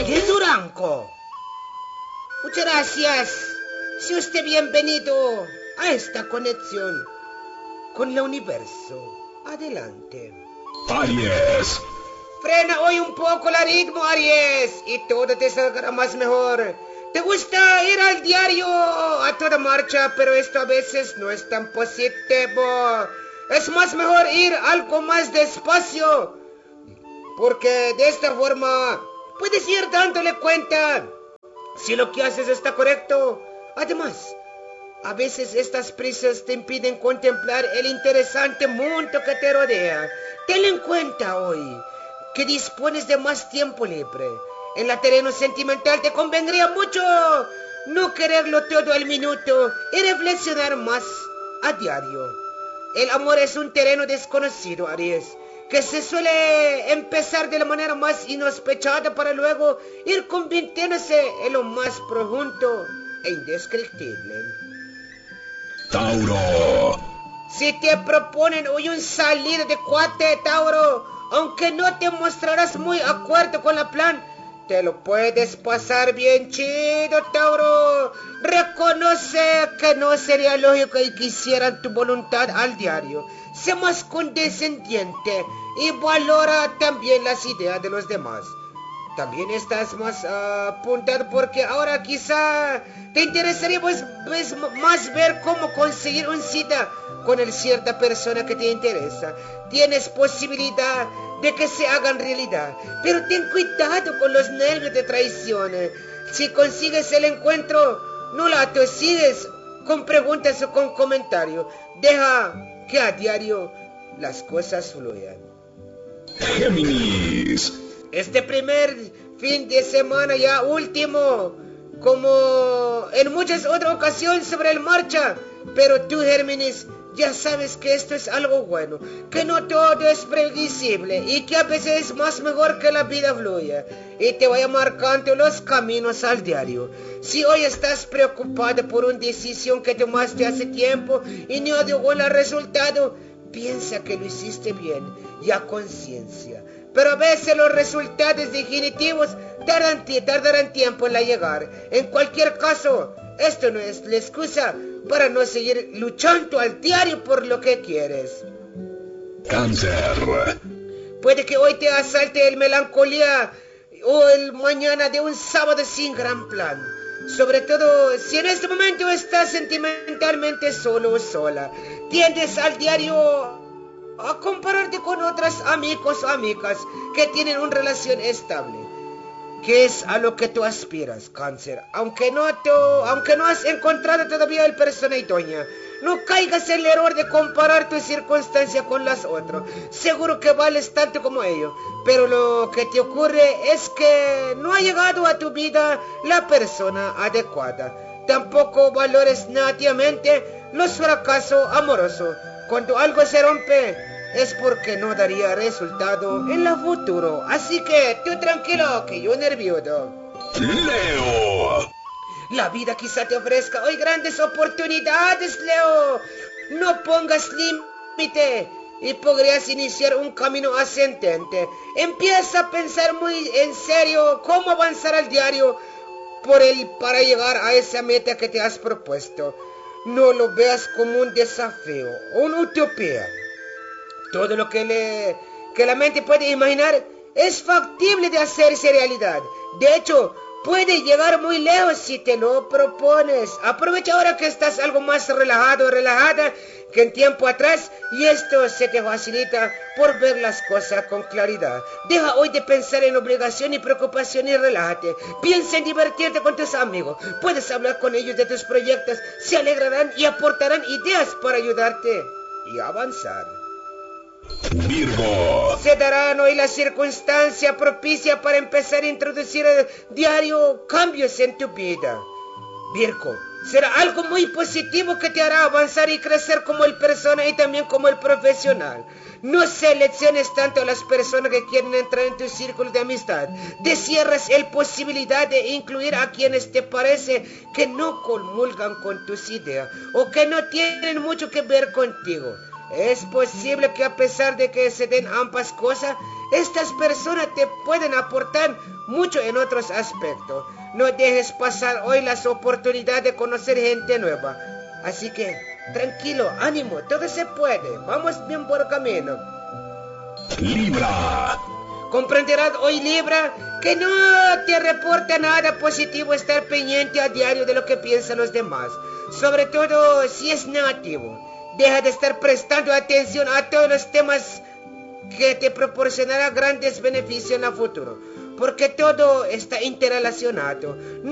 Miguel Durango. Muchas gracias. Sea usted bienvenido a esta conexión con el universo. Adelante. Aries. Frena hoy un poco el ritmo, Aries, y todo te saldrá más mejor. Te gusta ir al diario a toda marcha, pero esto a veces no es tan positivo. Es más mejor ir algo más despacio, porque de esta forma puedes ir dándole cuenta si lo que haces está correcto. Además, a veces estas prisas te impiden contemplar el interesante mundo que te rodea. Ten en cuenta hoy que dispones de más tiempo libre. En el terreno sentimental te convendría mucho no quererlo todo al minuto y reflexionar más a diario. El amor es un terreno desconocido, Aries, que se suele empezar de la manera más insospechada para luego ir convirtiéndose en lo más profundo e indescriptible. Tauro. Si te proponen hoy un salir de cuate, Tauro, aunque no te mostrarás muy de acuerdo con el plan, te lo puedes pasar bien chido, Tauro. Reconoce que no sería lógico que quisieran tu voluntad al diario. Sé más condescendiente y valora también las ideas de los demás. También estás más apuntado porque ahora quizá te interesaría más ver cómo conseguir un cita con cierta persona que te interesa. Tienes posibilidad de que se hagan realidad, pero ten cuidado con los nervios de traición. Si consigues el encuentro, no la atosigues con preguntas o con comentarios. Deja que a diario las cosas fluyan. Géminis. Este primer fin de semana ya último, como en muchas otras ocasiones sobre el marcha, pero tú, Géminis, ya sabes que esto es algo bueno, que no todo es predecible y que a veces es más mejor que la vida fluya y te vaya marcando los caminos al diario. Si hoy estás preocupado por una decisión que tomaste hace tiempo y no dio el resultado, piensa que lo hiciste bien y a conciencia. Pero a veces los resultados definitivos tardarán tiempo en llegar. En cualquier caso, esto no es la excusa para no seguir luchando al diario por lo que quieres. Cáncer. Puede que hoy te asalte el melancolía o el mañana de un sábado sin gran plan. Sobre todo si en este momento estás sentimentalmente solo o sola. Tiendes al diario a compararte con otros amigos o amigas que tienen una relación estable. ¿Qué es a lo que tú aspiras, Cáncer? Aunque no has encontrado todavía el persona idónea, no caigas en el error de comparar tu circunstancia con las otras. Seguro que vales tanto como ellos, pero lo que te ocurre es que no ha llegado a tu vida la persona adecuada. Tampoco valores nativamente los fracasos amorosos. Cuando algo se rompe, es porque no daría resultado en el futuro. Así que tú tranquilo, que yo nervioso. Leo. La vida quizá te ofrezca hoy grandes oportunidades, Leo. No pongas límite y podrías iniciar un camino ascendente. Empieza a pensar muy en serio cómo avanzar al diario para llegar a esa meta que te has propuesto. No lo veas como un desafío o una utopía. Todo lo que la mente puede imaginar es factible de hacerse realidad. De hecho, puede llegar muy lejos si te lo propones. Aprovecha ahora que estás algo más relajado o relajada que en tiempo atrás y esto se te facilita por ver las cosas con claridad. Deja hoy de pensar en obligación y preocupación y relájate. Piensa en divertirte con tus amigos. Puedes hablar con ellos de tus proyectos. Se alegrarán y aportarán ideas para ayudarte y avanzar. Virgo. Se darán hoy la circunstancia propicia para empezar a introducir a diario cambios en tu vida. Virgo, será algo muy positivo que te hará avanzar y crecer como el persona y también como el profesional. No selecciones tanto a las personas que quieren entrar en tu círculo de amistad. Te cierras la posibilidad de incluir a quienes te parece que no comulgan con tus ideas o que no tienen mucho que ver contigo. Es posible que a pesar de que se den ambas cosas, Estas personas te pueden aportar mucho en otros aspectos. No dejes pasar hoy las oportunidades de conocer gente nueva. Así que, tranquilo, ánimo, todo se puede. Vamos bien por camino. Libra. Comprenderás hoy, Libra, que no te reporta nada positivo estar pendiente a diario de lo que piensan los demás, sobre todo si es negativo. Deja de estar prestando atención a todos los temas que te proporcionarán grandes beneficios en el futuro, porque todo está interrelacionado.